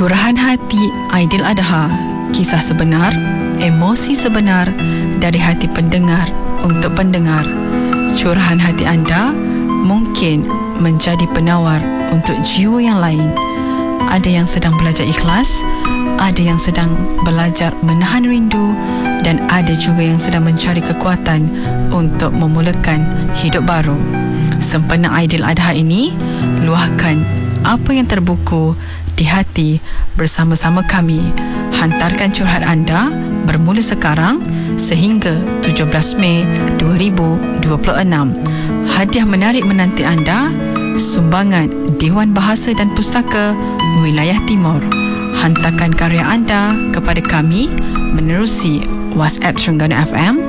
Curahan hati Aidil Adha. Kisah sebenar, emosi sebenar dari hati pendengar untuk pendengar. Curahan hati anda mungkin menjadi penawar untuk jiwa yang lain. Ada yang sedang belajar ikhlas, ada yang sedang belajar menahan rindu, dan ada juga yang sedang mencari kekuatan untuk memulakan hidup baru. Sempena Aidil Adha ini, luahkan apa yang terbuku di hati bersama-sama kami. Hantarkan curhat anda bermula sekarang sehingga 17 Mei 2026. Hadiah menarik menanti anda, sumbangan Dewan Bahasa dan Pustaka Wilayah Timur. Hantarkan karya anda kepada kami menerusi WhatsApp Terengganu FM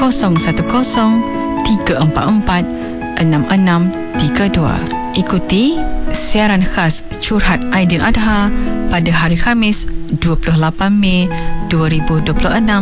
010-344-6632. Ikuti siaran khas Curhat Aidil Adha pada hari Khamis 28 Mei 2026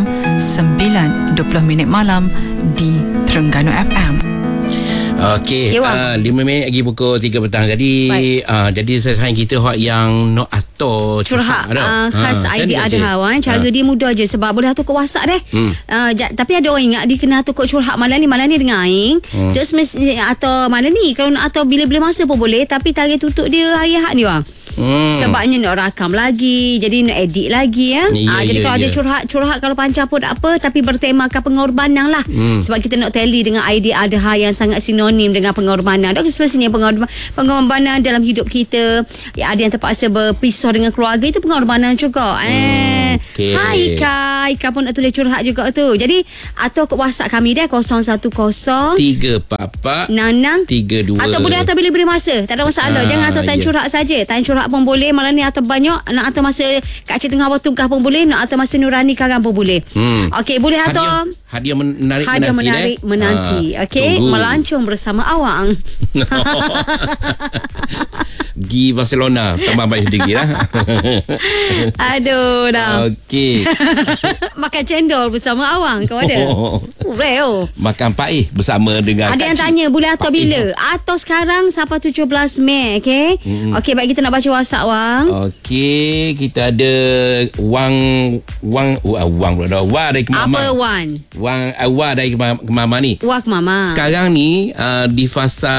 9:20 malam di Terengganu FM. Okey, 5 minit lagi pukul 3 petang. Jadi jadi saya sayang kita yang nak atau curhat khas Aidil Adha. Cara dia mudah je sebab boleh atur kat WhatsApp deh. Tapi ada orang ingat dia kena atur kat curhat malam ni dengan aing. Terus atau malam ni kalau nak atur bila-bila masa pun boleh, tapi tarikh tutup dia hari Ahad ni bang. Sebabnya nak rakam lagi, jadi nak edit lagi ya. Jadi kalau ada curhat kalau panjang pun tak apa, tapi bertemakan pengorbanan lah. Sebab kita nak tally dengan Aidil Adha yang sangat sinonim dengan pengorbanan. Sebenarnya pengorbanan dalam hidup kita. Ada yang terpaksa berpisah dengan keluarga, itu pengorbanan juga. Hai Ika pun nak tulis curhat juga tu. Jadi atau ke WhatsApp kami dia 010-344-6632. Atau boleh atau bila-bila masa, tak ada masalah. Jangan atau tanya curhat saja. Tanya curhat pun boleh malam ni, atau banyak nak atau masa Kak Cik tengah buat tugas pun boleh, nak atau masa Nurani karang pun boleh. Okey, boleh atau hadiah menarik menanti. Okey, melancong bersama awang. Pergi Barcelona tambah banyak tinggi lah. Aduh dah. Okey. Makan cendol bersama awang. Kau ada? Makan paih bersama dengan ada yang tanya boleh atau bila? Atau sekarang sampai 17 Mei. Okey. Okey, baik kita nak baca WhatsApp wang. Okey, kita ada wang pula dah. Wah dari Kemama. Apa wan? Wah dari Kemama ni. Wah Kemama. Sekarang ni di fasa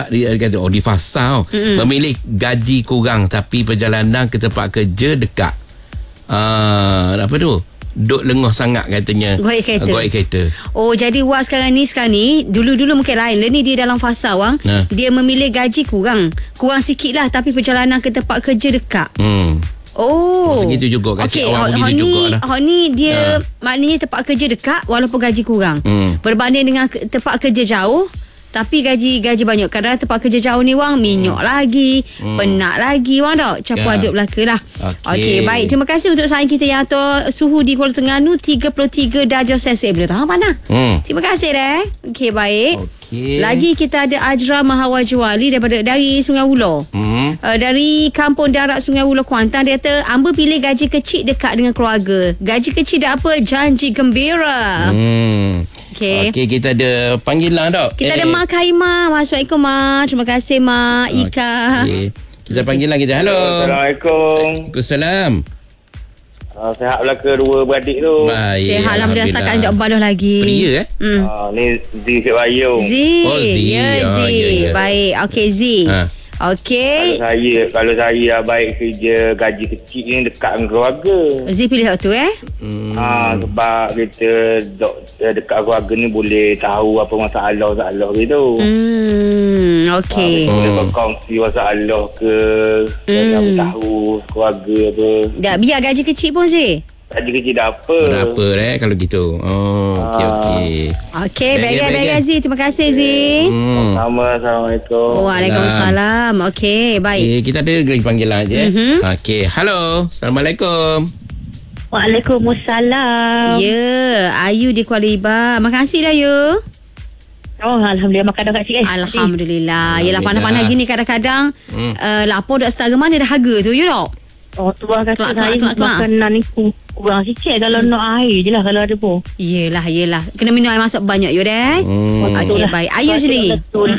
memilih gaji kurang tapi perjalanan ke tempat kerja dekat. Apa tu? Duk lengah sangat katanya. Goik kereta. Oh, jadi Wak sekarang ni dulu mungkin lain. Ni dia dalam fasa wang. Dia memilih gaji kurang sikit lah, tapi perjalanan ke tempat kerja dekat. Segitu juga gaji orang begitu juga lah. Ni dia maknanya tempat kerja dekat walaupun gaji kurang. Berbanding dengan tempat kerja jauh tapi gaji banyak. Kadang tempat kerja jauh ni wang minyak lagi, penat lagi wang dah. Campur aduk belaka lah. Okey, baik. Terima kasih untuk saing kita yang atur suhu di Kuala Terengganu 33 darjah Celsius. Bila tahu panas. Terima kasih deh. Okey, baik. Lagi kita ada Ajra Mahawajwali dari Sungai Ulo. Dari Kampung Darat Sungai Ulo Kuantan. Dia kata Amba pilih gaji kecil dekat dengan keluarga. Gaji kecil dah apa, janji gembira. Okey, kita ada panggilan tak? Kita ada Mak Kaima. Assalamualaikum Mak. Terima kasih Mak Ika. Kita panggilan kita. Halo. Assalamualaikum. Waalaikumsalam. Sihat belaka dua beradik tu. Baik. Sihat Alhamdulillah. Setakat tak balah lagi. Pria ni Z Cik Bayung. Z. Baik. Okey Z. Okey. Kalau saya baik kerja gaji kecil ni dekat dengan keluarga. Z pilih tu sebab kita dekat keluarga ni boleh tahu apa masalah gitu. Okey. Boleh berkongsi masalah ke, tahu keluarga apa. Tak biar gaji kecil pun Z. Gaji kecil dah apa. Berapa kalau gitu. Okey. Okey, baik Z. Terima kasih Z. Assalamualaikum. Waalaikumsalam. Okey, baik. Kita ada lagi panggilan je. Okey, halo. Assalamualaikum. Waalaikumsalam. Ya, Ayu di Kuala Iba. Makasih dah Ayu. Alhamdulillah makan dah Kak Cik. Alhamdulillah. Yelah panas-panas gini kadang-kadang lapar dah setara mana dah harga tu you tak? Oh, tuan kata Kelak. saya makanan ni kurang sikit. Kalau nak air je lah kalau ada pun. Yelah. Kena minum air masuk banyak you deh. Okey, baik. Ayu sendiri.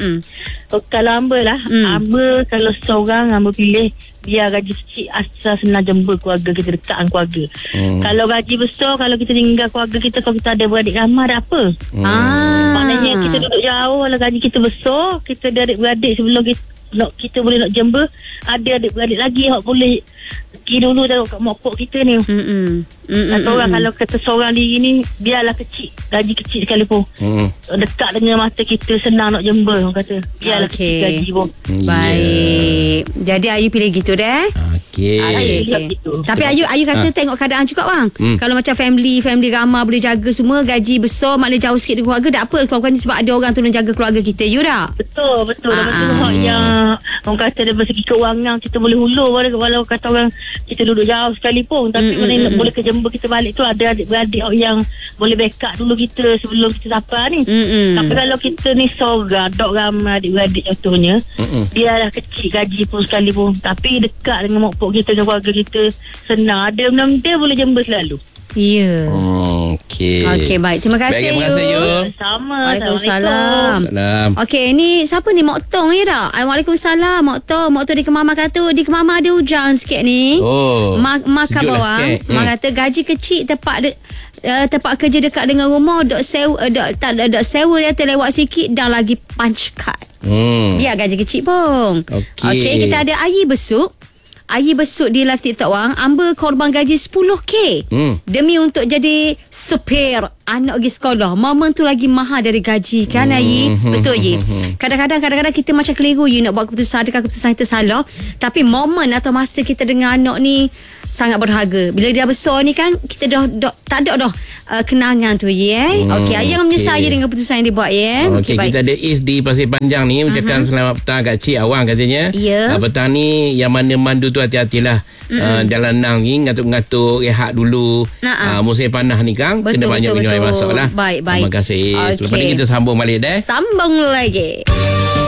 Kalau hamba lah. Hamba kalau seorang hamba pilih biar gaji kecil asal senang jumpa keluarga kita, dekat dengan keluarga. Kalau gaji besar, kalau kita tinggal keluarga kita, kalau kita ada beradik ramai, ada apa? Maknanya kita duduk jauh. Kalau gaji kita besar, kita ada adik-beradik sebelum kita boleh nak jumpa, ada adik-beradik lagi yang boleh pergi dulu tengok kat mak pok kita ni. Atau orang kalau kata seorang diri ni biarlah kecil, gaji kecil sekalipun, dekat dengan mata kita, senang nak jumpa. Orang kata biarlah kecil gaji pun. Baik. Jadi Ayu pilih gitu deh. Okey. Tapi Ayu kata tengok keadaan juga bang. Kalau macam family ramai boleh jaga semua, gaji besar maknanya jauh sikit dengan keluarga, tak apa keluarga ni sebab ada orang tolong jaga keluarga kita. You dah. Betul. Lepas tu yang orang kata dari segi keuangan kita boleh hulur, walau kata orang kita duduk jauh sekalipun, tapi mana boleh ke jumpa kita balik tu, ada adik-beradik yang boleh backup dulu kita sebelum kita sampai ni. Tapi kalau kita ni seorang dok ramai adik-beradik contohnya, biarlah kecil gaji pun sekalipun, tapi dekat dengan mak pok kita, dengan keluarga kita, senang, ada benda-benda boleh jumpa selalu. Ya. Okey, baik. Terima kasih you. Sama. Waalaikumsalam. Okey, ni siapa ni? Mok Tong ya tak? Waalaikumsalam. Mok Tong di Kemama kata, di Kemama ada hujan sikit ni. Makan bawang. Mak kata gaji kecil tempat kerja dekat dengan rumah, dok sewa dia terlewat sikit dan lagi punch card. Ya, gaji kecil pun. Okey, kita ada Ayi Besuk. Ayi besuk di live TikTok wang, Amba korban gaji 10k demi untuk jadi supir anak pergi sekolah. Momen tu lagi mahal dari gaji kan Ayi? Betul Ayi? Kadang-kadang kita macam keliru you nak buat keputusan, adakah keputusan kita salah, tapi momen atau masa kita dengan anak ni sangat berharga. Bila dia besar ni kan, kita dah tak ada dah kenangan tu Okey, Ayi jangan menyesal dengan keputusan yang dia buat Okey, kita ada Is di Pasir Panjang ni ucapkan selamat petang kat Cik Awang katanya. Petang ni yang mana mandu tu hati-hatilah. Jalan nang ni ngatuk-ngatuk, rehat dulu. Musim panas ni Kang, kena banyak minum air masuk lah. Baik. Terima kasih. Lepas ni kita sambung balik Sambung lagi.